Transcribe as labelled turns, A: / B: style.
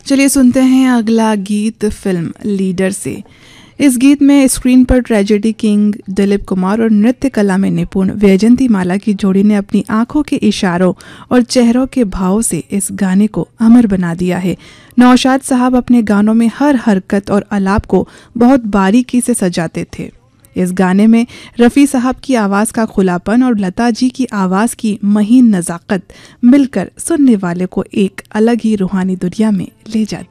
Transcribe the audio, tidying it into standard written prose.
A: चलिए सुनते हैं अगला गीत फिल्म लीडर से। इस गीत में स्क्रीन पर ट्रेजेडी किंग दिलीप कुमार और नृत्य कला में निपुण वैजयंती माला की जोड़ी ने अपनी आंखों के इशारों और चेहरों के भावों से इस गाने को अमर बना दिया है। नौशाद साहब अपने गानों में हर हरकत और आलाप को बहुत बारीकी से सजाते थे। इस गाने में रफ़ी साहब की आवाज़ का खुलापन और लता जी की आवाज़ की महीन नज़ाकत मिलकर सुनने वाले को एक अलग ही रूहानी दुनिया में ले जाती।